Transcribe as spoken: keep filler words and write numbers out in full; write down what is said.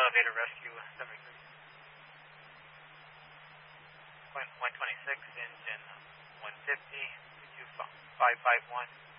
elevator rescue, seven three. one twenty-six, engine one fifty, two two five five one.